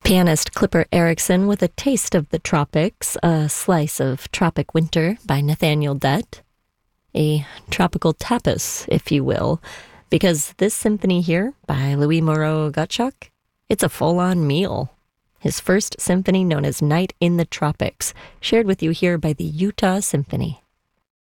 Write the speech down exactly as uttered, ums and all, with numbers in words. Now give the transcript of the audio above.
Pianist Clipper Erickson with a taste of the tropics, a slice of Tropic Winter by Nathaniel Dett. A tropical tapas, if you will, because this symphony here by Louis Moreau Gottschalk, it's a full-on meal. His first symphony known as Night in the Tropics, shared with you here by the Utah Symphony.